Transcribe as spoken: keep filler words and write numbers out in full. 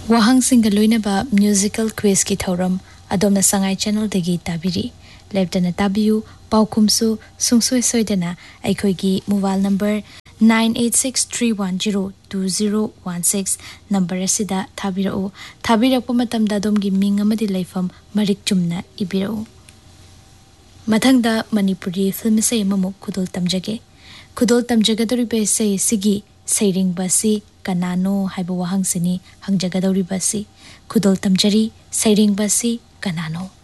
Wahang singa loinaba musical quiz ki thauram adomna sangai channel degi tabiri leptana tabiu paukumsu sungsoi soidana aikhoigi mobile number nine eight six three one zero two zero one six number asida thabirao thabirakpa matamda adomgi ming amadi laifam marik chumna ibirao mathangda manipuri film sei mamuk khudol tamjage khudol tamjagadori be sei sigi sairing basi kanano haiba wahang sini hangjagadori basi khudol tamjari sairing basi kanano